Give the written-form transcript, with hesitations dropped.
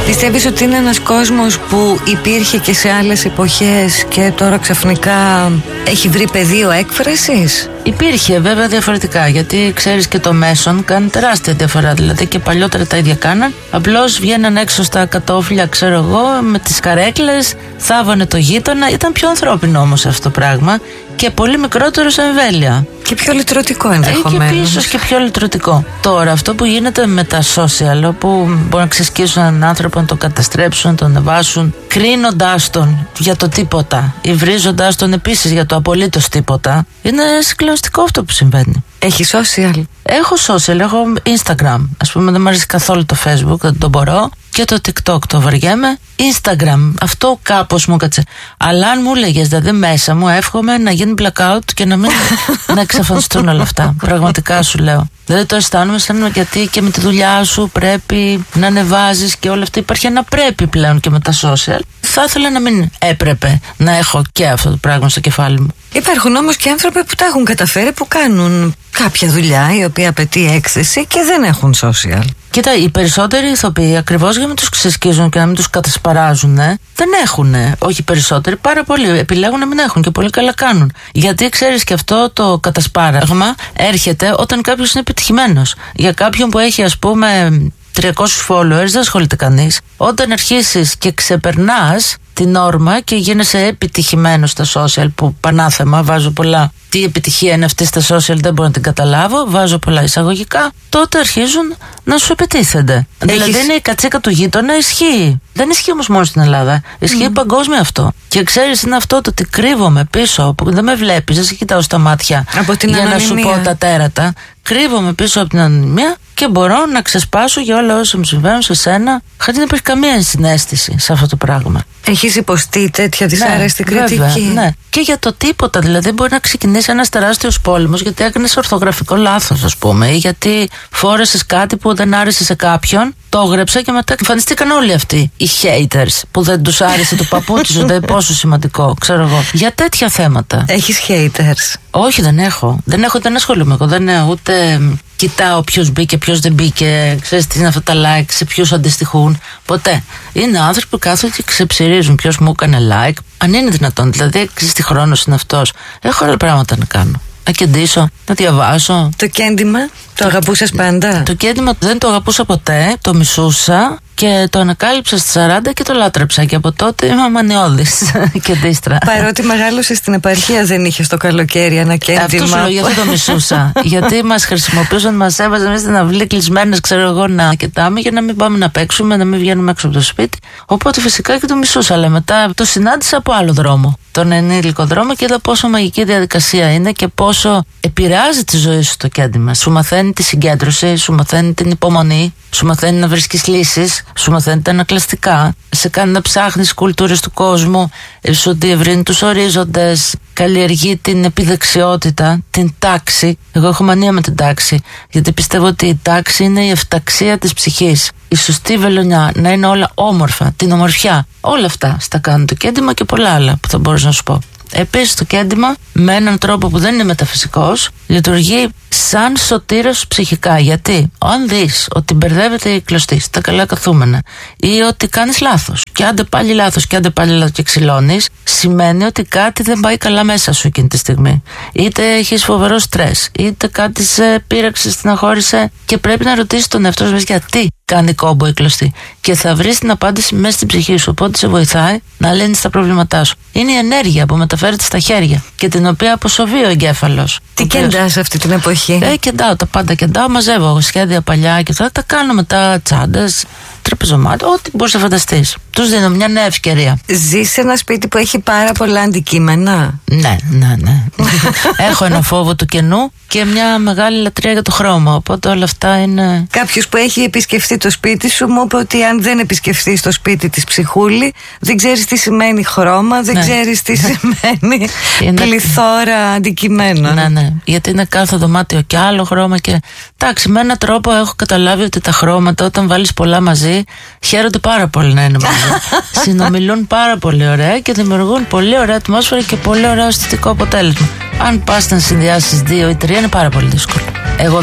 Πιστεύεις ότι είναι ένας κόσμος που υπήρχε και σε άλλες εποχές και τώρα ξαφνικά έχει βρει πεδίο έκφρασης? Υπήρχε βέβαια διαφορετικά, γιατί ξέρεις και το μέσον κάνει τεράστια διαφορά. Δηλαδή και παλιότερα τα ίδια κάναν. Απλώς βγαίναν έξω στα κατόφλια, ξέρω εγώ, με τις καρέκλες, θάβανε το γείτονα. Ήταν πιο ανθρώπινο όμως αυτό το πράγμα και πολύ μικρότερο σε εμβέλεια. Και πιο λυτρωτικό ενδεχομένως. Και ίσως και πιο λυτρωτικό. Τώρα αυτό που γίνεται με τα social, όπου μπορούν να ξεσκίσουν έναν άνθρωπο, να τον καταστρέψουν, να τον ανεβάσουν, κρίνοντάς τον για το τίποτα ή βρίζοντάς τον επίσης για το απολύτως τίποτα, είναι συγκλονιστικό αυτό που συμβαίνει. Έχει social? Έχω social, έχω Instagram. Ας πούμε, δεν μου αρέσει καθόλου το Facebook, δεν το μπορώ. Και το TikTok το βαριέμαι. Instagram, αυτό κάπως μου κάτσε. Αλλά αν μου έλεγες, δηλαδή μέσα μου, εύχομαι να γίνει blackout και να μην να εξαφανιστούν όλα αυτά. Πραγματικά σου λέω. Δηλαδή το αισθάνομαι σαν γιατί και με τη δουλειά σου πρέπει να ανεβάζεις και όλα αυτά. Υπάρχει ένα πρέπει πλέον και με τα social. Θα ήθελα να μην έπρεπε να έχω και αυτό το πράγμα στο κεφάλι μου. Υπάρχουν όμως και άνθρωποι που τα έχουν καταφέρει, που κάνουν κάποια δουλειά η οποία απαιτεί έκθεση και δεν έχουν social. Κοίτα, οι περισσότεροι ηθοποιοί, ακριβώς για να μην τους ξεσκίζουν και να μην τους κατασπαράζουν, δεν έχουν. Όχι οι περισσότεροι, πάρα πολλοί επιλέγουν να μην έχουν και πολύ καλά κάνουν. Γιατί ξέρεις, και αυτό το κατασπάραγμα έρχεται όταν κάποιος είναι επιτυχημένος. Για κάποιον που έχει, ας πούμε, 300 followers δεν ασχολείται κανείς. Όταν αρχίσεις και ξεπερνάς την όρμα και γίνεσαι επιτυχημένος στα social, που πανάθεμα, βάζω πολλά. Τι επιτυχία είναι αυτή στα social, δεν μπορώ να την καταλάβω, βάζω πολλά εισαγωγικά. Τότε αρχίζουν να σου επιτίθενται. Δηλαδή είναι η κατσίκα του γείτονα, ισχύει. Δεν ισχύει όμως μόνο στην Ελλάδα. Ισχύει παγκόσμια αυτό. Και ξέρεις, είναι αυτό το ότι κρύβομαι πίσω, που δεν με βλέπεις, δεν σε κοιτάω στα μάτια από την για ανωνυμία. να σου πω τα τέρατα. Κρύβομαι πίσω από την ανωνυμία και μπορώ να ξεσπάσω για όλα όσα μου συμβαίνουν σε σένα, χωρίς να υπάρχει καμία συναίσθηση σε αυτό το πράγμα. Έχεις υποστεί τέτοια δυσάρεστη κριτική? Βέβαια, ναι. Και για το τίποτα, δηλαδή μπορεί να ξεκινήσει ένας τεράστιος πόλεμος γιατί έκανες ορθογραφικό λάθος, ας πούμε, ή γιατί φόρεσες κάτι που δεν άρεσε σε κάποιον, το έγραψε και μετά εμφανιστήκαν όλοι αυτοί οι haters που δεν τους άρεσε το παπούτσι σου, δεν είναι πόσο σημαντικό, ξέρω εγώ. Για τέτοια θέματα. Έχεις haters? Όχι, δεν έχω. Δεν ασχολούμαι εγώ. Δεν ούτε κοιτάω ποιος μπήκε, ποιος δεν μπήκε. Ξέρεις τι είναι αυτά τα like, σε ποιους αντιστοιχούν. Ποτέ. Είναι άνθρωποι που κάθονται και ξεψηρίζουν ποιος μου έκανε like. Αν είναι δυνατόν, δηλαδή, ξέρεις τι χρόνος είναι αυτός. Έχω άλλα πράγματα να κάνω. Να κεντήσω, να διαβάσω. Το κέντημα, το αγαπούσες πάντα? Το κέντημα δεν το αγαπούσα ποτέ, το μισούσα και το ανακάλυψα στις 40 και το λάτρεψα. Και από τότε είμαι αμανιώδης κεντίστρα. Παρότι μεγάλωσες στην επαρχία, δεν είχες το καλοκαίρι ένα κέντημα? Αυτό σου λέω, γιατί το μισούσα. Γιατί μας χρησιμοποιούσαν, μας έβαζαν μέσα στην αυλή κλεισμένες, ξέρω εγώ, να κοιτάμε για να μην πάμε να παίξουμε, να μην βγαίνουμε έξω από το σπίτι. Οπότε φυσικά και το μισούσα. Αλλά μετά το συνάντησα από άλλο δρόμο, τον ενήλικο δρόμο, και είδα πόσο μαγική διαδικασία είναι και πόσο επηρεάζει τη ζωή σου το κέντημα. Σου μαθαίνει τη συγκέντρωση, σου μαθαίνει την υπομονή, σου μαθαίνει να βρίσκεις λύσεις, σου μαθαίνει τα ανακλαστικά, σε κάνει να ψάχνεις κουλτούρες του κόσμου, σου διευρύνει τους ορίζοντες, καλλιεργεί την επιδεξιότητα, την τάξη. Εγώ έχω μανία με την τάξη, γιατί πιστεύω ότι η τάξη είναι η εφταξία της ψυχής. Η σωστή βελονιά, να είναι όλα όμορφα, την ομορφιά. Όλα αυτά στα κάνει το κέντημα και πολλά άλλα που θα μπορούσα να σου πω. Επίσης το κέντημα, με έναν τρόπο που δεν είναι μεταφυσικός, λειτουργεί σαν σωτήρας ψυχικά. Γιατί αν δεις ότι μπερδεύεται η κλωστή στα καλά καθούμενα ή ότι κάνεις λάθος και άντε πάλι λάθος και άντε πάλι λάθος και ξυλώνεις, σημαίνει ότι κάτι δεν πάει καλά μέσα σου εκείνη τη στιγμή. Είτε έχεις φοβερό στρες, είτε κάτι σε πείραξε, στεναχώρησε και πρέπει να ρωτήσεις τον εαυτό σου γιατί κάνει κόμπο η κλωστή. Και θα βρεις την απάντηση μέσα στην ψυχή σου. Οπότε σε βοηθάει να λύνεις τα προβλήματά σου. Είναι η ενέργεια που μεταφέρεται στα χέρια και την οποία αποσοβεί ο εγκέφαλος. Τι κεντάς αυτή την εποχή? Κεντάω τα πάντα. Κεντάω, μαζεύω σχέδια παλιά και θα τα κάνω μετά, τσάντες, τραπεζομάτια, ό,τι μπορείς να φανταστείς. Τους δίνω μια νέα ευκαιρία. Ζεις σε ένα σπίτι που έχει πάρα πολλά αντικείμενα? Ναι. Έχω ένα φόβο του κενού και μια μεγάλη λατρεία για το χρώμα. Οπότε όλα αυτά είναι. Κάποιος που έχει επισκεφτεί το σπίτι σου μου είπε ότι αν δεν επισκεφτείς το σπίτι της Ψυχούλη, δεν ξέρεις τι σημαίνει χρώμα, δεν ξέρεις τι σημαίνει πληθώρα αντικειμένων. Ναι. Γιατί είναι κάθε δωμάτιο και άλλο χρώμα και. Εντάξει, με έναν τρόπο έχω καταλάβει ότι τα χρώματα όταν βάλεις πολλά μαζί χαίρονται πάρα πολύ να είναι μαζί. Συνομιλούν πάρα πολύ ωραία και δημιουργούν πολύ ωραία ατμόσφαιρα και πολύ ωραίο αισθητικό αποτέλεσμα. Αν πας να συνδυάσεις 2 ή 3 είναι πάρα πολύ δύσκολο. Εγώ